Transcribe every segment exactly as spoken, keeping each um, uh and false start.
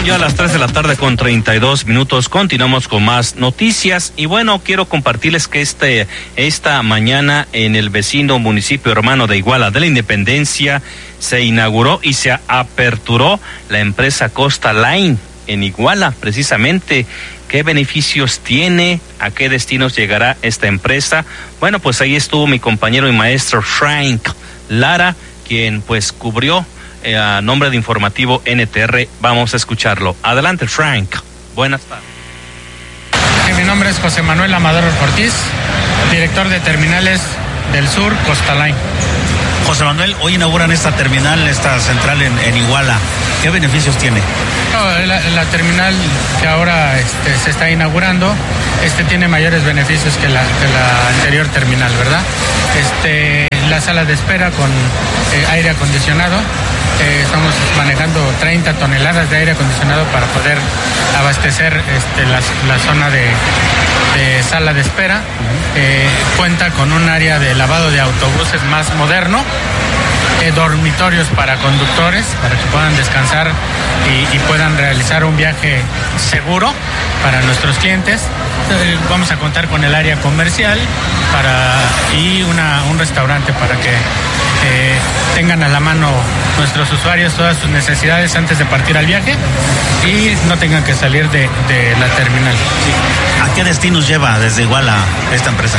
ya a las tres de la tarde con treinta y dos minutos. Continuamos con más noticias. Y bueno, quiero compartirles que este, esta mañana en el vecino municipio hermano de Iguala de la Independencia se inauguró y se aperturó la empresa Costa Line en Iguala, precisamente. ¿Qué beneficios tiene? ¿A qué destinos llegará esta empresa? Bueno, pues ahí estuvo mi compañero y maestro Frank Lara, quien pues cubrió eh, a nombre de Informativo N T R. Vamos a escucharlo. Adelante, Frank. Buenas tardes. Mi nombre es José Manuel Amador Ortiz, director de Terminales del Sur, Costa Line. José Manuel, hoy inauguran esta terminal, esta central en, en Iguala. ¿Qué beneficios tiene? No, la, la terminal que ahora este, se está inaugurando este, tiene mayores beneficios que la, que la anterior terminal, ¿verdad? Este, la sala de espera con eh, aire acondicionado. Eh, estamos manejando treinta toneladas de aire acondicionado para poder abastecer este, la, la zona de, de sala de espera. Eh, cuenta con un área de lavado de autobuses más moderno, eh, dormitorios para conductores para que puedan descansar y, y puedan realizar un viaje seguro para nuestros clientes. Eh, vamos a contar con el área comercial para y una, un restaurante para que eh, tengan a la mano nuestros usuarios todas sus necesidades antes de partir al viaje y no tengan que salir de, de la terminal. Sí. ¿A qué destinos lleva desde Iguala esta empresa?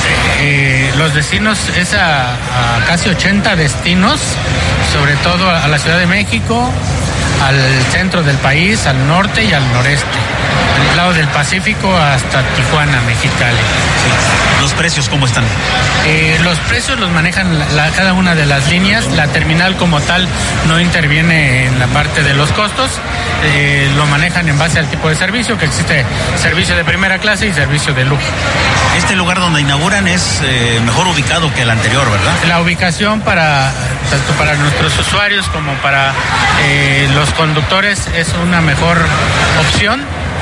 Eh, los destinos es a, a casi ochenta destinos, sobre todo a, a la Ciudad de México, al centro del país, al norte y al noreste, al lado del Pacífico hasta Tijuana, Mexicali. Sí. ¿Los precios cómo están? Eh, los precios los manejan la, la, cada una de las líneas. La terminal como tal no interviene en la parte de los costos. Eh, lo manejan en base al tipo de servicio, que existe servicio de primera clase y servicio de lujo. Este lugar donde inauguran es eh, mejor ubicado que el anterior, ¿verdad? La ubicación para tanto para nuestros usuarios como para eh, los conductores es una mejor opción.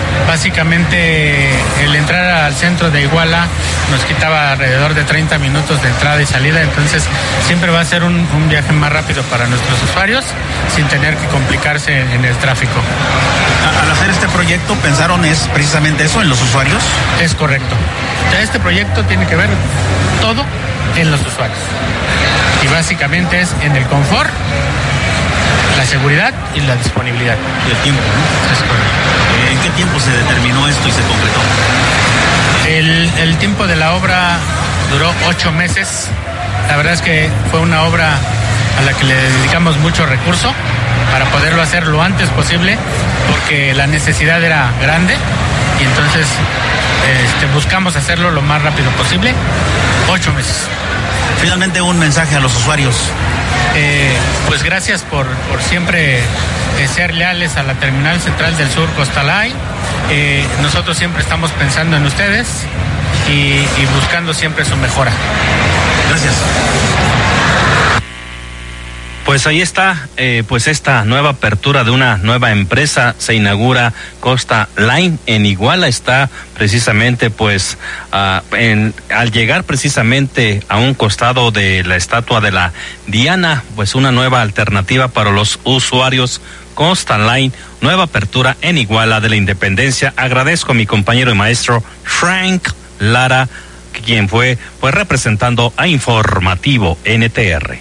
Básicamente el entrar al centro de Iguala nos quitaba alrededor de treinta minutos de entrada y salida, entonces siempre va a ser un, un viaje más rápido para nuestros usuarios sin tener que complicarse en, en el tráfico. Al hacer este proyecto, ¿pensaron es precisamente eso en los usuarios? Es correcto. Este proyecto tiene que ver todo en los usuarios y básicamente es en el confort, la seguridad y la disponibilidad. Y el tiempo, ¿no? Es correcto. ¿En qué tiempo se determinó esto y se concretó? El, el tiempo de la obra duró ocho meses. La verdad es que fue una obra a la que le dedicamos mucho recurso para poderlo hacer lo antes posible, porque la necesidad era grande y entonces este, buscamos hacerlo lo más rápido posible. Ocho meses. Finalmente, un mensaje a los usuarios. Eh, pues gracias por, por siempre eh, ser leales a la Terminal Central del Sur Costa Line. Eh, nosotros siempre estamos pensando en ustedes y, y buscando siempre su mejora. Gracias. Pues ahí está, eh, pues esta nueva apertura de una nueva empresa se inaugura Costa Line en Iguala. Está precisamente pues uh, en, al llegar precisamente a un costado de la estatua de la Diana, pues una nueva alternativa para los usuarios. Costa Line, nueva apertura en Iguala de la Independencia. Agradezco a mi compañero y maestro Frank Lara, quien fue pues representando a Informativo N T R.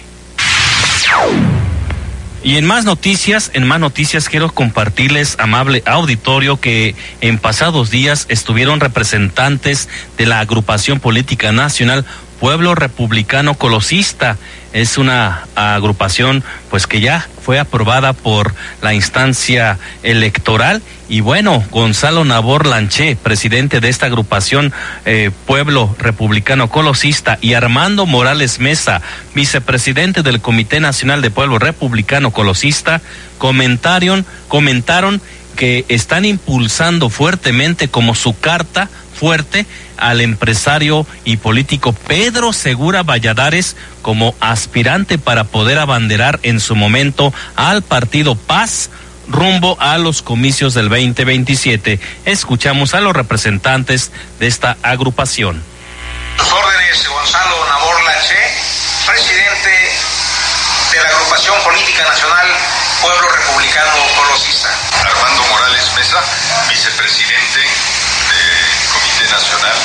Y en más noticias, en más noticias quiero compartirles, amable auditorio, que en pasados días estuvieron representantes de la agrupación política nacional Pueblo Republicano Colosista. Es una agrupación pues que ya fue aprobada por la instancia electoral. Y bueno, Gonzalo Nabor Lanché, presidente de esta agrupación eh, Pueblo Republicano Colosista, y Armando Morales Mesa, vicepresidente del Comité Nacional de Pueblo Republicano Colosista, comentaron, comentaron que están impulsando fuertemente como su carta fuerte al empresario y político Pedro Segura Valladares como aspirante para poder abanderar en su momento al partido Paz rumbo a los comicios del veinte veintisiete. Escuchamos a los representantes de esta agrupación. Sus órdenes, Gonzalo Nabor Lanché, presidente de la agrupación política nacional Pueblo Republicano Colosista. Armando Morales Mesa, vicepresidente del Comité Nacional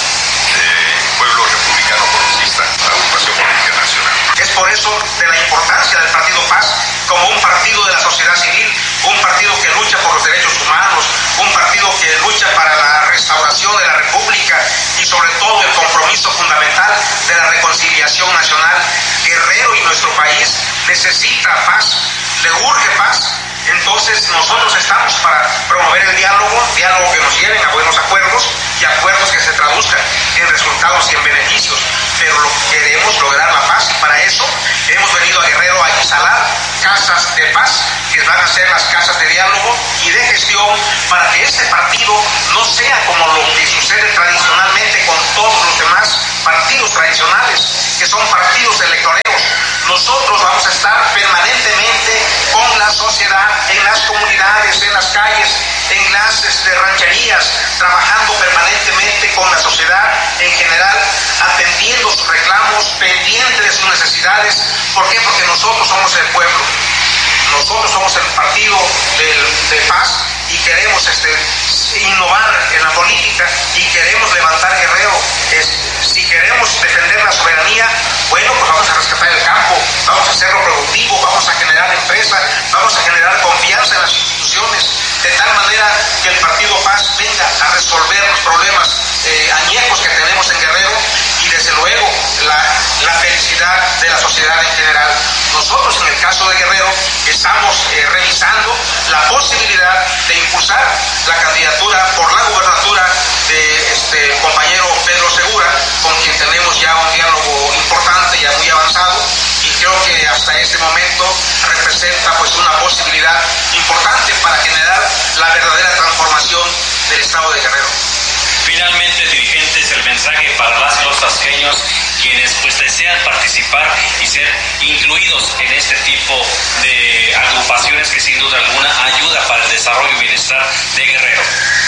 de Pueblo Republicano Progresista, la Agrupación Política Nacional. Es por eso de la importancia del Partido Paz como un partido de la sociedad civil, un partido que lucha por los derechos humanos, un partido que lucha para la restauración de la República y sobre todo el compromiso fundamental de la reconciliación nacional. Guerrero y nuestro país necesita paz, le urge paz. Entonces nosotros estamos para promover el diálogo, diálogo que nos lleven a buenos acuerdos y acuerdos que se traduzcan en resultados y en beneficios, pero lo que queremos lograr la paz, y para eso hemos venido a Guerrero a instalar casas de paz, que van a ser las casas de diálogo y de gestión, para que este partido no sea como lo que sucede tradicionalmente con todos los demás partidos tradicionales, que son partidos electoreros. Nosotros vamos a estar permanentemente con la sociedad, en las comunidades, en las calles, en las este, rancherías, trabajando permanentemente con la sociedad en general, atendiendo sus reclamos, pendientes de sus necesidades. ¿Por qué? Porque nosotros somos el pueblo. Nosotros somos el partido del, de paz y queremos este, innovar en la política y queremos levantar Guerrero. Es, si queremos defender la soberanía, bueno, pues vamos a rescatar el campo, vamos a hacerlo productivo, vamos a generar empresa, vamos a generar confianza en las instituciones, de tal manera que el Partido Paz venga a resolver los problemas eh, añejos que tenemos en Guerrero y desde luego la, la felicidad de la sociedad en general. Nosotros en el caso de Guerrero estamos eh, revisando la posibilidad de impulsar la candidatura por la gubernatura de este compañero Pedro Segura, con quien tenemos ya un diálogo importante, ya muy avanzado, y creo que hasta este momento representa pues una posibilidad importante para generar la verdadera transformación del estado de Guerrero. Finalmente, dirigentes, el mensaje para las y los tasqueños quienes pues desean participar y ser incluidos en este tipo de agrupaciones que sin duda alguna ayuda para el desarrollo y bienestar de Guerrero.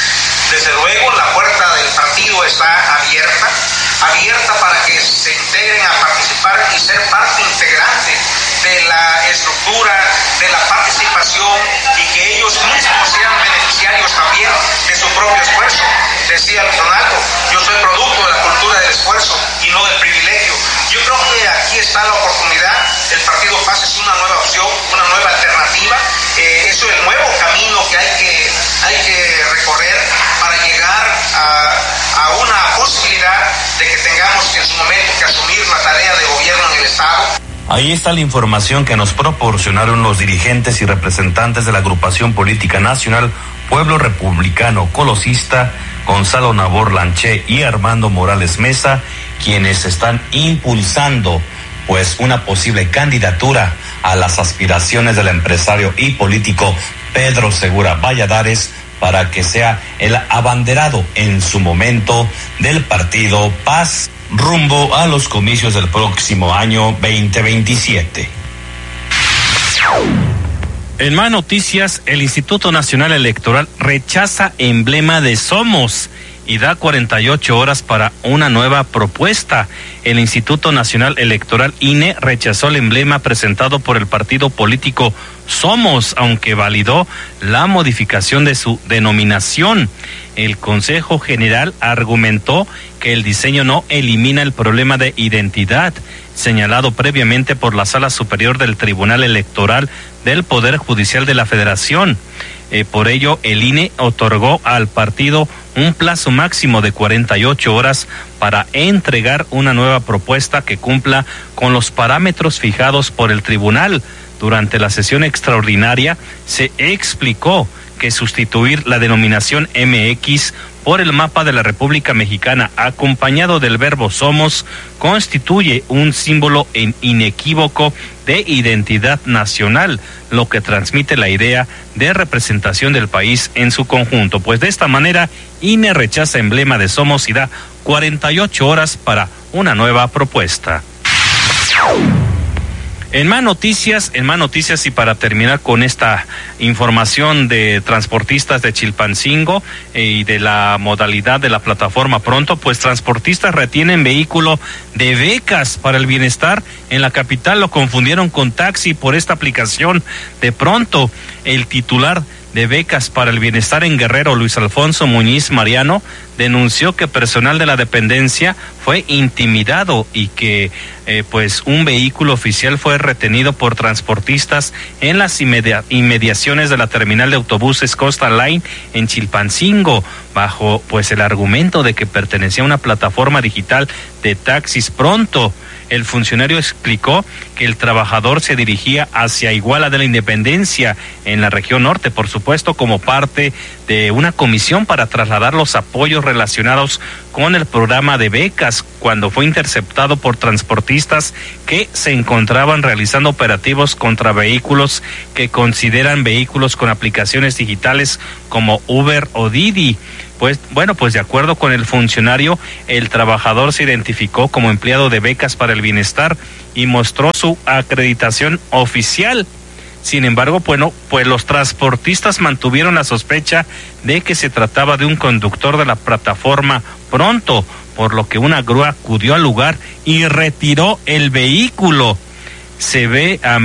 Desde luego la puerta del partido está abierta, abierta para que se integren a participar y ser parte integrante de la estructura, de la participación, y que ellos mismos sean beneficiarios también de su propio esfuerzo. Decía Luis Donaldo, yo soy producto de la cultura del esfuerzo y no del privilegio. Yo creo que aquí está la oportunidad. El Partido Paz es una nueva opción, una nueva alternativa. Eh, eso es el nuevo camino que hay que, hay que recorrer para llegar a, a una posibilidad de que tengamos en su momento que asumir la tarea de gobierno en el Estado. Ahí está la información que nos proporcionaron los dirigentes y representantes de la Agrupación Política Nacional Pueblo Republicano Colosista, Gonzalo Nabor Lanché y Armando Morales Mesa, quienes están impulsando pues una posible candidatura a las aspiraciones del empresario y político Pedro Segura Valladares para que sea el abanderado en su momento del partido Paz rumbo a los comicios del próximo año veinte veintisiete. En más noticias, el Instituto Nacional Electoral rechaza emblema de Somos y da cuarenta y ocho horas para una nueva propuesta. El Instituto Nacional Electoral I N E rechazó el emblema presentado por el partido político Somos, aunque validó la modificación de su denominación. El Consejo General argumentó que el diseño no elimina el problema de identidad señalado previamente por la Sala Superior del Tribunal Electoral del Poder Judicial de la Federación. Eh, por ello, el I N E otorgó al partido un plazo máximo de cuarenta y ocho horas para entregar una nueva propuesta que cumpla con los parámetros fijados por el tribunal. Durante la sesión extraordinaria se explicó que sustituir la denominación M X por el mapa de la República Mexicana acompañado del verbo somos constituye un símbolo inequívoco de identidad nacional, lo que transmite la idea de representación del país en su conjunto. Pues de esta manera, I N E rechaza emblema de Somos y da cuarenta y ocho horas para una nueva propuesta. En más noticias, en más noticias y para terminar con esta información de transportistas de Chilpancingo eh, y de la modalidad de la plataforma Pronto, pues transportistas retienen vehículo de becas para el bienestar en la capital. Lo confundieron con taxi por esta aplicación de Pronto. El titular de Becas para el Bienestar en Guerrero, Luis Alfonso Muñiz Mariano, denunció que personal de la dependencia fue intimidado y que eh, pues un vehículo oficial fue retenido por transportistas en las inmedia- inmediaciones de la terminal de autobuses Costa Line en Chilpancingo, bajo pues el argumento de que pertenecía a una plataforma digital de taxis Pronto. El funcionario explicó que el trabajador se dirigía hacia Iguala de la Independencia, en la región norte, por supuesto, como parte de una comisión para trasladar los apoyos relacionados con el programa de becas, cuando fue interceptado por transportistas que se encontraban realizando operativos contra vehículos que consideran vehículos con aplicaciones digitales como Uber o Didi. Pues bueno, pues de acuerdo con el funcionario, el trabajador se identificó como empleado de Becas para el Bienestar y mostró su acreditación oficial. Sin embargo, bueno, pues los transportistas mantuvieron la sospecha de que se trataba de un conductor de la plataforma Pronto, por lo que una grúa acudió al lugar y retiró el vehículo. Se ve a